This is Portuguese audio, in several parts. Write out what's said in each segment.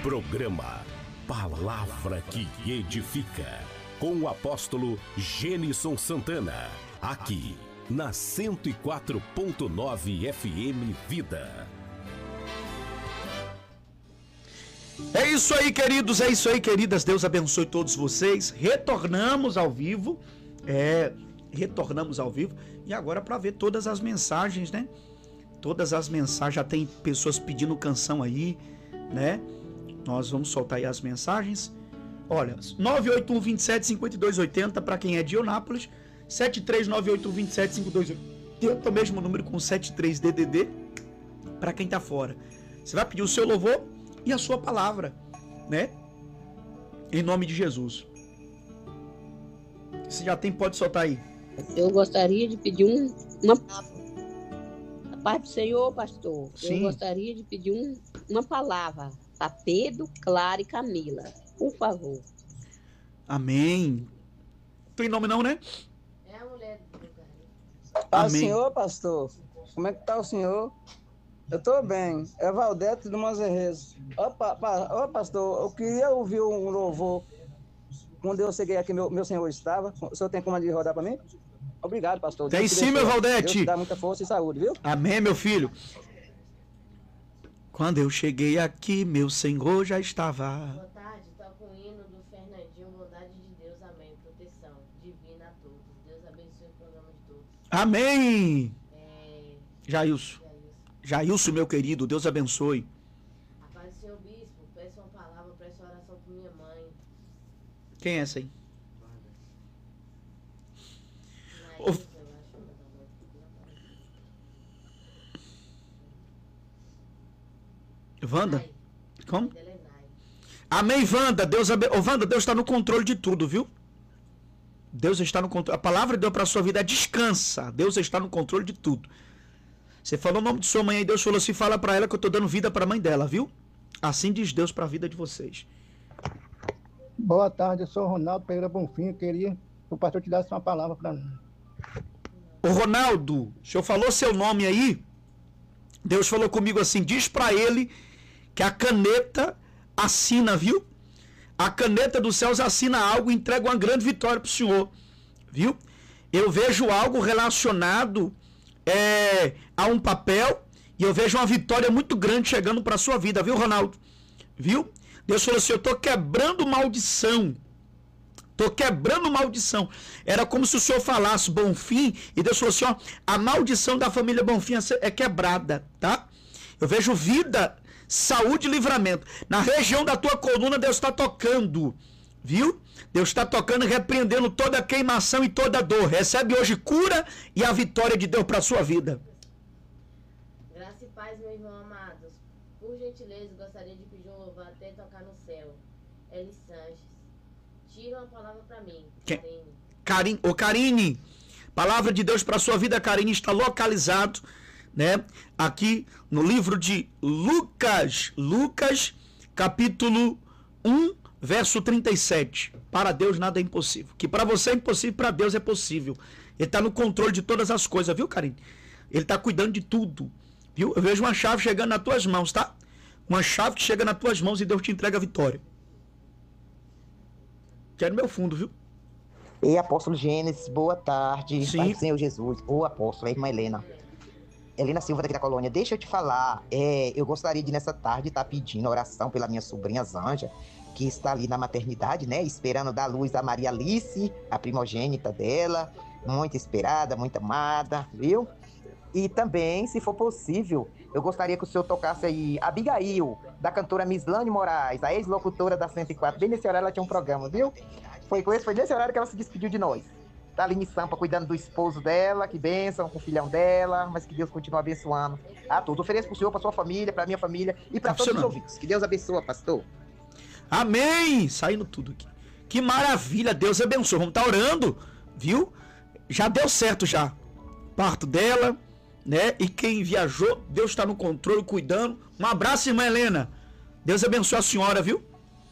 Programa Palavra que Edifica, com o apóstolo Gênison Santana, aqui na 104.9 FM Vida. É isso aí, queridos, é isso aí, queridas. Deus abençoe todos vocês. Retornamos ao vivo. Retornamos ao vivo. E agora para ver todas as mensagens, né? Todas as mensagens. Já tem pessoas pedindo canção aí, né? Nós vamos soltar aí as mensagens. Olha, 981275280 para quem é de Ionápolis, 73981275280, o mesmo número com 73DDD para quem tá fora. Você vai pedir o seu louvor e a sua palavra, né? Em nome de Jesus. Se já tem, pode soltar aí. Eu gostaria de pedir uma a paz do Senhor, pastor. Sim. Eu gostaria de pedir uma palavra para Pedro, Clara e Camila, por favor. Amém. Tem nome não, né? É a mulher do cara. Paz do Amém. Senhor, pastor. Como é que tá o senhor? Eu tô bem. É Valdete do Manzerreso. Ô, pastor, eu queria ouvir um louvor. Quando eu cheguei aqui, meu senhor estava. O senhor tem como de rodar para mim? Obrigado, pastor. Tem Deus te sim, meu abençoe. Valdete. Deus te dá muita força e saúde, viu? Amém, meu filho. Quando eu cheguei aqui, meu Senhor já estava. Boa tarde, toca o hino do Fernandinho, bondade de Deus, amém, proteção divina a todos, Deus abençoe o programa de todos. Amém. Jailson. Jailson. Jailson, meu querido, Deus abençoe. A paz do Senhor Bispo, peço uma palavra, peço oração por minha mãe. Quem é essa aí? Naís, eu acho. Wanda? Como? Dela é Nai. Amém, Wanda. Wanda, Deus está no controle de tudo, viu? Deus está no controle. A palavra de Deus para a sua vida é descansa. Deus está no controle de tudo. Você falou o nome de sua mãe aí, Deus falou assim, fala para ela que eu estou dando vida para a mãe dela, viu? Assim diz Deus para a vida de vocês. Boa tarde, eu sou o Ronaldo Pereira Bonfim. Eu queria que o pastor te desse uma palavra para mim. Ô Ronaldo, o senhor falou seu nome aí? Deus falou comigo assim, diz para ele que a caneta assina, viu? A caneta dos céus assina algo e entrega uma grande vitória pro senhor, viu? Eu vejo algo relacionado a um papel e eu vejo uma vitória muito grande chegando para sua vida, viu, Ronaldo? Viu? Deus falou assim, eu tô quebrando maldição. Tô quebrando maldição. Era como se o senhor falasse Bonfim e Deus falou assim, ó, a maldição da família Bonfim é quebrada, tá? Eu vejo vida, saúde e livramento. Na região da tua coluna Deus está tocando, viu? Deus está tocando e repreendendo toda a queimação e toda a dor. Recebe hoje cura e a vitória de Deus para sua vida. Graça e paz, meu irmão amados. Por gentileza, gostaria de pedir um louvor até tocar no céu. Eli Sanches. Tira uma palavra para mim, Karine. Karine, palavra de Deus para sua vida, Karine, está localizado, né? Aqui no livro de Lucas, capítulo 1, verso 37. Para Deus nada é impossível. Que para você é impossível, para Deus é possível. Ele está no controle de todas as coisas, viu, Karine? Ele está cuidando de tudo, viu? Eu vejo uma chave chegando nas tuas mãos, tá? Uma chave que chega nas tuas mãos e Deus te entrega a vitória. Que é no meu fundo, viu? Ei, apóstolo Gênesis, boa tarde. Sim. Pai do Senhor Jesus. Ô, apóstolo, irmã Helena. Helena Silva daqui da colônia. Deixa eu te falar, eu gostaria de nessa tarde estar pedindo oração pela minha sobrinha Zanja, que está ali na maternidade, né? Esperando dar luz a Maria Alice, a primogênita dela. Muito esperada, muito amada, viu? E também, se for possível, eu gostaria que o senhor tocasse aí Abigail, da cantora Mislane Moraes, a ex-locutora da 104. Bem nesse horário ela tinha um programa, viu? Foi nesse horário que ela se despediu de nós. Tá ali em Sampa cuidando do esposo dela, que bênção, com o filhão dela, mas que Deus continue abençoando a todos. Ofereço pro senhor, pra sua família, pra minha família e pra todos os ouvintes. Que Deus abençoe, pastor. Amém! Saindo tudo aqui. Que maravilha, Deus abençoe. Vamos estar orando, viu? Já deu certo já. Parto dela, né? E quem viajou, Deus está no controle, cuidando. Um abraço, irmã Helena. Deus abençoe a senhora, viu?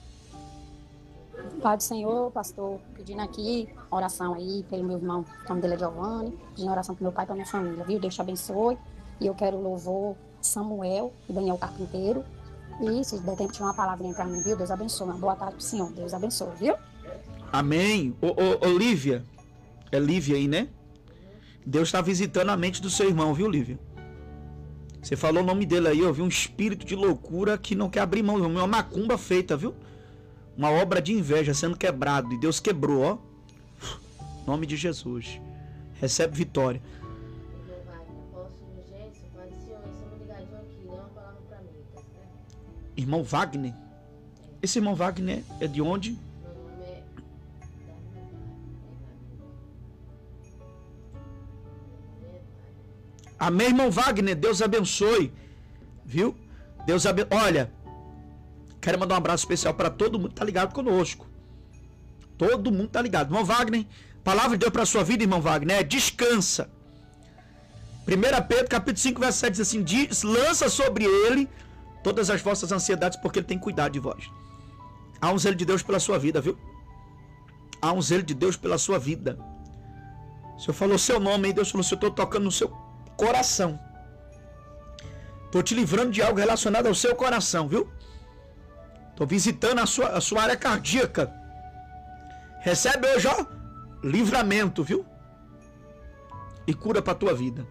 Pai do Senhor, pastor, pedindo aqui oração aí pelo meu irmão, o nome dele é Giovanni, pedindo oração pro meu pai e pra minha família, viu? Deus te abençoe. E eu quero louvor Samuel e Daniel Carpinteiro E se der tempo de uma palavrinha pra mim, viu? Deus abençoe. Uma boa tarde pro senhor. Deus abençoe, viu? Amém. Ô, Lívia. É Lívia aí, né? Deus está visitando a mente do seu irmão, viu, Lívia? Você falou o nome dele aí, eu vi um espírito de loucura que não quer abrir mão. Uma macumba feita, viu? Uma obra de inveja sendo quebrado. E Deus quebrou, ó. Nome de Jesus. Recebe vitória. Irmão Wagner? Esse irmão Wagner é de onde? Amém, irmão Wagner, Deus abençoe, viu? Deus abençoe. Olha, quero mandar um abraço especial para todo mundo que tá ligado conosco. Todo mundo tá ligado. Irmão Wagner, palavra de Deus para sua vida, irmão Wagner, descansa. 1 Pedro, capítulo 5, verso 7 diz assim, lança sobre ele todas as vossas ansiedades, porque ele tem cuidado de vós. Há um zelo de Deus pela sua vida, viu? Há um zelo de Deus pela sua vida. O Senhor falou seu nome aí, Deus falou, se eu estou tocando no seu coração. Tô te livrando de algo relacionado ao seu coração, viu? Tô visitando a sua área cardíaca. Recebe hoje, ó, livramento, viu? E cura pra tua vida.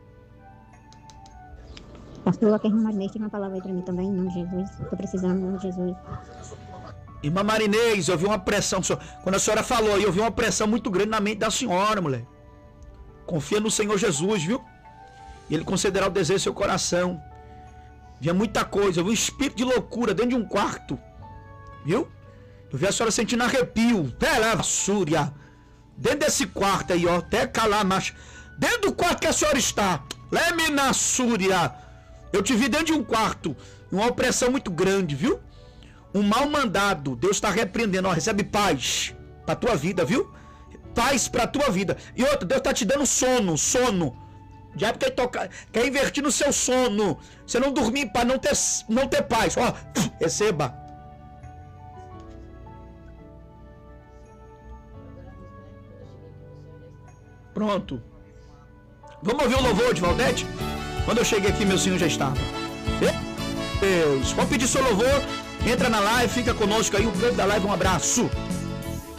Pastor, aqui é irmã Marinês, tem uma palavra aí pra mim também, em nome de Jesus. Tô precisando, em nome de Jesus. Irmã Marinês, eu vi uma pressão. Quando a senhora falou aí, eu vi uma pressão muito grande na mente da senhora, mulher. Confia no Senhor Jesus, viu? E Ele concederá o desejo do seu coração. Via muita coisa, eu vi um espírito de loucura dentro de um quarto. Viu? Eu vi a senhora sentindo arrepio. Pela Súria. Dentro desse quarto aí, ó. Até calar, mas dentro do quarto que a senhora está. Lemina Súria. Eu te vi dentro de um quarto. Uma opressão muito grande, viu? Um mal mandado. Deus está repreendendo. Ó, recebe paz pra tua vida, viu? Paz pra tua vida. E outra, Deus está te dando sono. Sono. O diabo quer invertir no seu sono. Você não dormir para não ter paz. Ó, receba. Pronto. Vamos ouvir o louvor de Valdete? Quando eu cheguei aqui, meu senhor já estava. Deus. Vamos pedir seu louvor. Entra na live, fica conosco aí. O povo da live, um abraço.